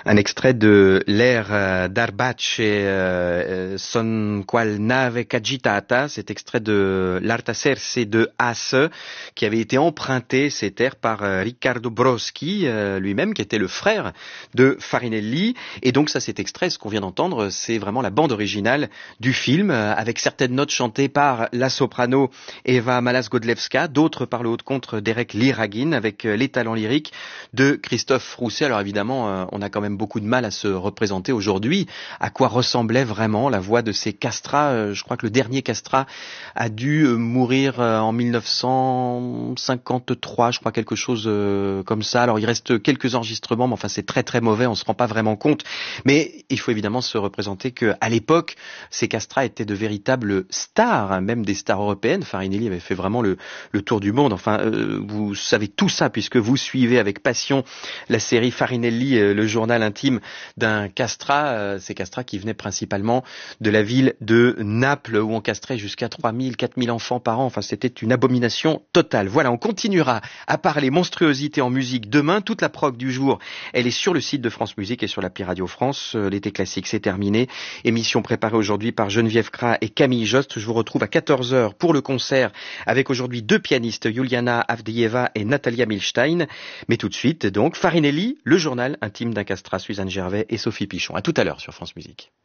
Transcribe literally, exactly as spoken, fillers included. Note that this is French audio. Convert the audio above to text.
Un extrait de l'air euh, d'Arbace euh, Son qual nave cagitata, cet extrait de l'Artaserse de Hasse, qui avait été emprunté, cet air, par euh, Riccardo Broschi, euh, lui-même, qui était le frère de Farinelli. Et donc ça, cet extrait, ce qu'on vient d'entendre, c'est vraiment la bande originale du film, euh, avec certaines notes chantées par la soprano Eva Malas-Godlewska, d'autres par le haut de contre Derek Liragin, avec euh, les talents lyriques de Christophe Rousset. Alors évidemment, euh, on a quand même beaucoup de mal à se représenter aujourd'hui à quoi ressemblait vraiment la voix de ces castrats. Euh, je crois que le dernier castrat a dû euh, mourir euh, en mille neuf cent cinquante-trois, je crois, quelque chose euh, comme ça. Alors il reste quelques enregistrements, mais enfin c'est très très mauvais, on se rend pas vraiment compte. Mais il faut évidemment se représenter qu'à l'époque, ces castrats étaient de véritables stars, hein, même des stars européennes. Farinelli avait fait vraiment le, le tour du monde. Enfin, euh, vous savez tout ça puisque vous suivez avec passion la série Farinelli, euh, le journal intime d'un castrat, euh, ces castrats qui venaient principalement de la ville de Naples où on castrait jusqu'à trois mille, quatre mille enfants par an. Enfin, c'était une abomination totale. Voilà, on continuera à parler monstruosité en musique demain. Toute la prog du jour, elle est sur le site de France Musique et sur l'appli Radio France. Euh, L'été classique, c'est terminé. Émission préparée aujourd'hui par Geneviève Kra et Camille Jost. Je vous retrouve à quatorze heures pour le concert avec aujourd'hui deux pianistes, Juliana Avdieva et Natalia Milstein. Mais tout de suite, donc, Farinelli, le journal intime d'un castrat, Suzanne Gervais et Sophie Pichon. À tout à l'heure sur France Musique.